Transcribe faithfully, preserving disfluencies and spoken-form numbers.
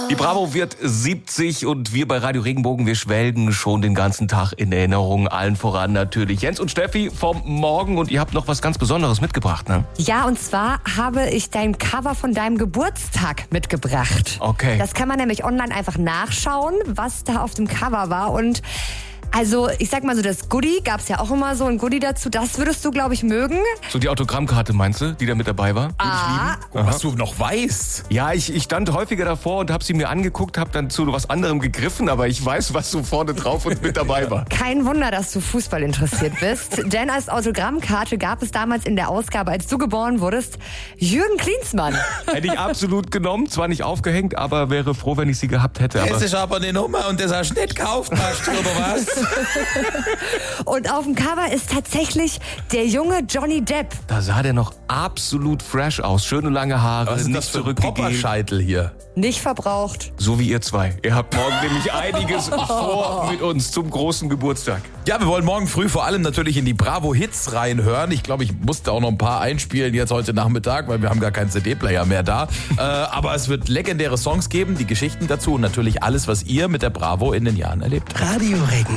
Die Bravo wird siebzig und wir bei Radio Regenbogen, wir schwelgen schon den ganzen Tag in Erinnerung. Allen voran natürlich Jens und Steffi vom Morgen und ihr habt noch was ganz Besonderes mitgebracht, ne? Ja, und zwar habe ich dein Cover von deinem Geburtstag mitgebracht. Okay. Das kann man nämlich online einfach nachschauen, was da auf dem Cover war und also, ich sag mal so, das Goodie, gab's ja auch immer so ein Goodie dazu, das würdest du, glaube ich, mögen. So die Autogrammkarte meinst du, die da mit dabei war? Ah, Was du noch weißt. Ja, ich, ich stand häufiger davor und habe sie mir angeguckt, habe dann zu was anderem gegriffen, aber ich weiß, was so vorne drauf und mit dabei war. kein Wunder, dass du Fußball interessiert bist, denn als Autogrammkarte gab es damals in der Ausgabe, als du geboren wurdest, Jürgen Klinsmann. Hätte ich absolut genommen, zwar nicht aufgehängt, aber wäre froh, wenn ich sie gehabt hätte. Aber Es ist aber eine Nummer und das hast du nicht gekauft hast, oder was? Und auf dem Cover ist tatsächlich der junge Johnny Depp. da sah der noch absolut fresh aus. Schöne lange Haare, Was ist nicht das für ein zurückgegeben. Popperscheitel hier? Nicht verbraucht. So wie ihr zwei. Ihr habt morgen nämlich einiges vor mit uns zum großen Geburtstag. Ja, wir wollen morgen früh vor allem natürlich in die Bravo-Hits reinhören. Ich glaube, ich musste auch noch ein paar einspielen jetzt heute Nachmittag, weil wir haben gar keinen C D-Player mehr da. äh, aber es wird legendäre Songs geben, die Geschichten dazu und natürlich alles, was ihr mit der Bravo in den Jahren erlebt habt. Radio Regenbogen.